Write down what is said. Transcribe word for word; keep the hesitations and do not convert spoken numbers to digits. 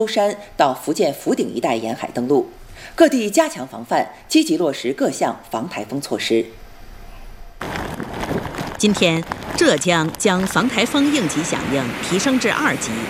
山到福建福鼎一带沿海登陆，各地加强防范，积极落实各项防台风措施。 今天，浙江将防台风应急响应提升至二级，